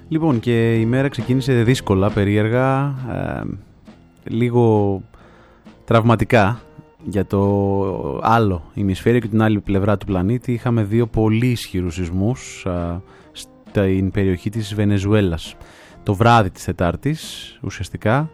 Λοιπόν, και η μέρα ξεκίνησε δύσκολα, περίεργα, λίγο τραυματικά για το άλλο ημισφαίριο και την άλλη πλευρά του πλανήτη. Είχαμε δύο πολύ ισχυρούς σεισμούς στην περιοχή της Βενεζουέλας το βράδυ της Τετάρτης ουσιαστικά.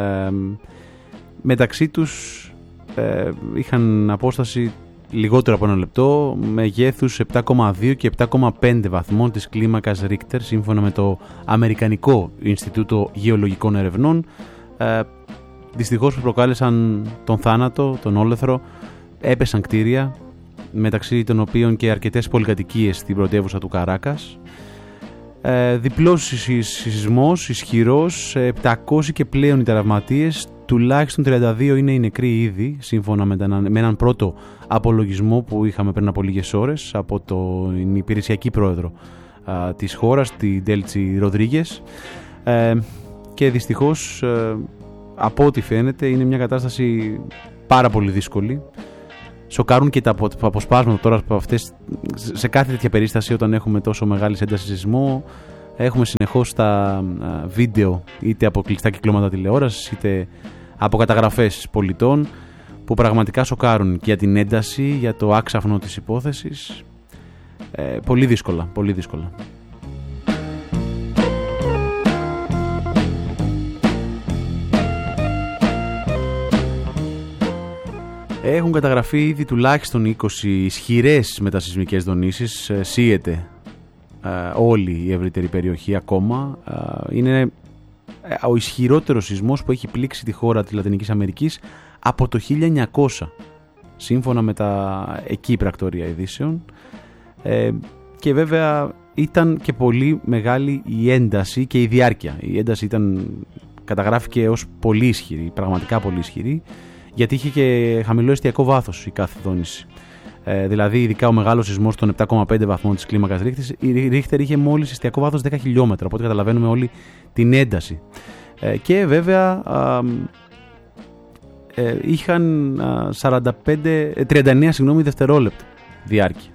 Μεταξύ τους είχαν απόσταση λιγότερο από ένα λεπτό, μεγέθους 7,2 και 7,5 βαθμών της κλίμακας Ρίχτερ, σύμφωνα με το Αμερικανικό Ινστιτούτο Γεωλογικών Ερευνών. Δυστυχώς, που προκάλεσαν τον θάνατο, τον όλεθρο. Έπεσαν κτίρια, μεταξύ των οποίων και αρκετές πολυκατοικίες στην πρωτεύουσα του Καράκας. Διπλός σεισμός, ισχυρός, 700 και πλέον οι τραυματίες, τουλάχιστον 32 είναι οι νεκροί ήδη, σύμφωνα με έναν πρώτο απολογισμό που είχαμε πριν από λίγες ώρες από την υπηρεσιακή πρόεδρο της χώρας, τη Ντέλτσι Ροδρίγες. Και δυστυχώς, από ό,τι φαίνεται, είναι μια κατάσταση πάρα πολύ δύσκολη. Σοκάρουν και τα αποσπάσματα τώρα από αυτές, σε κάθε τέτοια περίσταση, όταν έχουμε τόσο μεγάλη ένταση σεισμό. Έχουμε συνεχώς τα βίντεο, είτε από κλειστά κυκλώματα τηλεόρασης, είτε από καταγραφές πολιτών, που πραγματικά σοκάρουν και για την ένταση, για το άξαφνο της υπόθεσης. Πολύ δύσκολα, πολύ δύσκολα. Έχουν καταγραφεί ήδη τουλάχιστον 20 ισχυρές μετασεισμικές δονήσεις. Σύεται όλη η ευρύτερη περιοχή ακόμα. Είναι ο ισχυρότερος σεισμός που έχει πλήξει τη χώρα της Λατινικής Αμερικής από το 1900, σύμφωνα με τα εκεί πρακτορία ειδήσεων. Και βέβαια ήταν και πολύ μεγάλη η ένταση και η διάρκεια. Η ένταση καταγράφηκε ως πολύ ισχυρή, πραγματικά πολύ ισχυρή, γιατί είχε και χαμηλό εστιακό βάθος η κάθε δόνηση. Δηλαδή, ειδικά ο μεγάλος σεισμός των 7,5 βαθμών της κλίμακας Ρίχτερ είχε μόλις εστιακό βάθος 10 χιλιόμετρα, οπότε καταλαβαίνουμε όλη την ένταση. Και βέβαια είχαν 39 δευτερόλεπτα διάρκεια.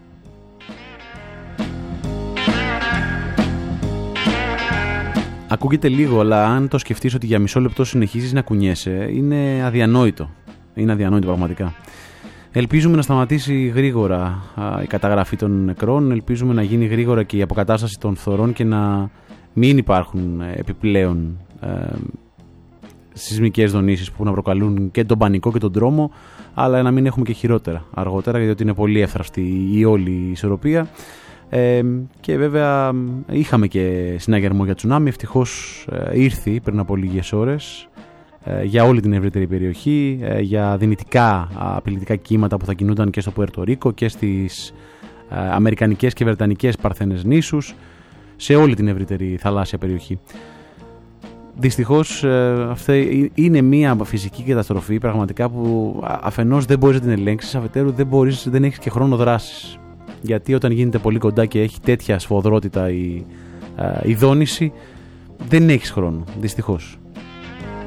Ακούγεται λίγο, αλλά αν το σκεφτείς ότι για μισό λεπτό συνεχίζεις να κουνιέσαι, είναι αδιανόητο. Είναι αδιανόητο πραγματικά. Ελπίζουμε να σταματήσει γρήγορα η καταγραφή των νεκρών, ελπίζουμε να γίνει γρήγορα και η αποκατάσταση των φθορών και να μην υπάρχουν επιπλέον σεισμικές δονήσεις που να προκαλούν και τον πανικό και τον τρόμο, αλλά να μην έχουμε και χειρότερα αργότερα, γιατί είναι πολύ εύθραυστη η όλη ισορροπία. Και βέβαια είχαμε και συναγερμό για τσουνάμι, ευτυχώς ήρθε πριν από λίγες ώρες για όλη την ευρύτερη περιοχή, για δυνητικά απειλητικά κύματα που θα κινούνταν και στο Πουέρτο Ρίκο και στις αμερικανικές και βρετανικές Παρθένες νήσους, σε όλη την ευρύτερη θαλάσσια περιοχή. Δυστυχώς αυτή είναι μια φυσική καταστροφή πραγματικά που αφενός δεν μπορείς να την ελέγξεις, αφετέρου δεν έχεις και χρόνο δράσης. Γιατί όταν γίνεται πολύ κοντά και έχει τέτοια σφοδρότητα η δόνηση, δεν έχεις χρόνο, δυστυχώς.